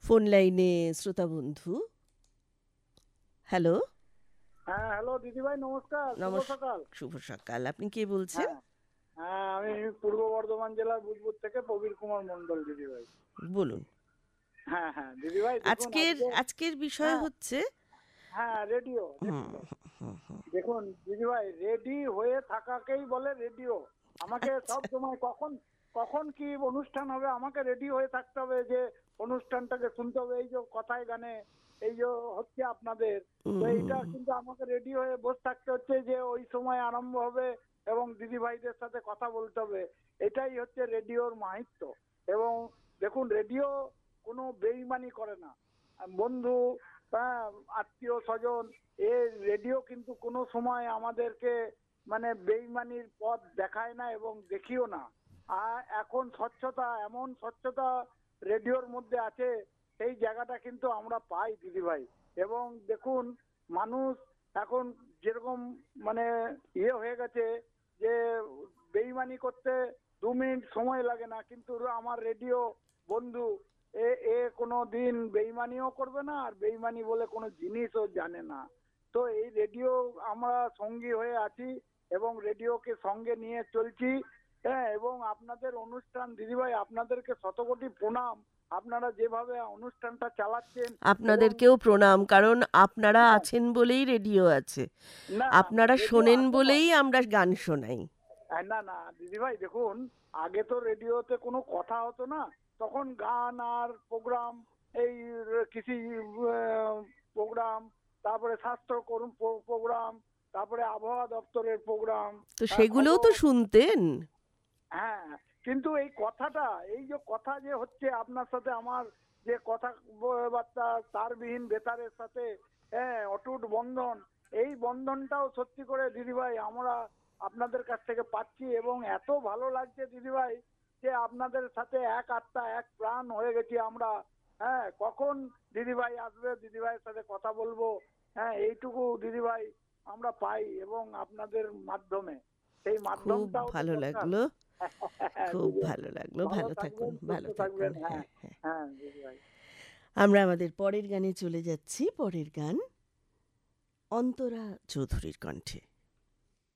Phone লাইনে শ্রোতা বন্ধু। হ্যালো। হ্যাঁ, হ্যালো দিদিভাই, নমস্কার, শুভ সকাল। শুভ সকাল। আপনি কে বলছেন? হ্যাঁ, হ্যাঁ, আমি পূর্ব বর্ধমান জেলার বুধপুর থেকে প্রবীর কুমার মন্ডল দিদিভাই। বলুন। হ্যাঁ, হ্যাঁ দিদিভাই, দেখুন আজকের আজকে। আজকের বিষয় হ্যাঁ, হচ্ছে হ্যাঁ, রেডিও হুম, রেডিও হুম, হুম। দেখুন দিদিভাই, রেডি হয়ে থাকাকেই বলে রেডিও। আমাকে আচ্ছা। সব সময় কখন কখন কি অনুষ্ঠান হবে আমাকে রেডি হয়ে থাকতে হবে, যে অনুষ্ঠানটাকে শুনতে হবে। এই যে কথায় গানে এই যে হচ্ছে আপনাদের, তো এইটা উম, কিন্তু আমাকে রেডি হয়ে বসে থাকতে হচ্ছে, যে ওই সময় আরম্ভ হবে এবং দিদিভাইদের সাথে কথা বলতে হবে। এটাই হচ্ছে রেডিওর মাহাত্ম্য। এবং দেখুন, রেডিও কোনো বেইমানি করে না। বন্ধু, হ্যাঁ, আত্মীয় স্বজন, এ রেডিও কিন্তু কোনো সময় আমাদেরকে মানে বেইমানির পথ দেখায় না এবং দেখিও না। আর এখন স্বচ্ছতা, এমন স্বচ্ছতা রেডিওর মধ্যে আছে, সেই জায়গাটা কিন্তু আমরা পাই দিদিভাই। এবং দেখুন, মানুষ এখন যেরকম মানে হয়ে গেছে, যে বেইমানি করতে 2 মিনিট সময় লাগে না, কিন্তু আমার রেডিও বন্ধু এ এ কোনো দিন বেইমানিও করবে না, আর বেইমানি বলে কোনো জিনিসও জানে না। তো এই রেডিও আমরা সঙ্গী হয়ে আছি এবং রেডিওকে সঙ্গে নিয়ে চলছি। হ্যাঁ, এবং আপনাদের অনুষ্ঠান দিদিভাই, আপনাদেরকে শতকোটি প্রণাম। আপনারা যেভাবে অনুষ্ঠানটা চালাচ্ছেন। এবং আপনাদেরকেও প্রণাম, কারণ আপনারা আছেন বলেই রেডিও আছে। না, আপনারা রেডিও শোনেন আছে না। বলেই আমরা গান শোনাই। না, না দিদিভাই, দেখুন, আগে তো রেডিওতে কোনো কথা হতো না। তখন গান আর প্রোগ্রাম, এই কৃষি প্রোগ্রাম, তারপরে স্বাস্থ্য করুন প্রোগ্রাম, তারপরে আবহাওয়া দপ্তরের প্রোগ্রাম, তো সেগুলোও তো খবর। শুনতেন। হ্যাঁ, কিন্তু এই কথাটা, এই যে কথা যে হচ্ছে আপনার সাথে আমার, যে কথাবার্তা তারবিহীন বেতারের সাথে, হ্যাঁ, অটুট বন্ধন, এই বন্ধনটাও সত্যি করে দিদিভাই আমরা আপনাদের কাছ থেকে পাচ্ছি। এবং এত ভালো লাগছে দিদিভাই, যে আপনাদের সাথে এক আত্মা এক প্রাণ হয়ে গেছি আমরা। হ্যাঁ, কখন দিদিভাই আসবে, দিদিভাইয়ের সাথে কথা বলবো, হ্যাঁ, এইটুকু দিদিভাই আমরা পাই এবং আপনাদের মাধ্যমে, সেই খুব মাধ্যমটাও তো ভালো দরকার। লাগলো। হ্যাঁ খুব দিদিভাই, ভালো লাগলো। ভালো ভালো থাকুন, থাকবেন, সুস্থ ভালো থাকুন। থাকবেন। হ্যাঁ, হ্যাঁ, হ্যাঁ। হ্যাঁ দিদিভাই। আমরা আমাদের পরের গানে চলে যাচ্ছি। পরের গান অন্তরা চৌধুরীর কণ্ঠে।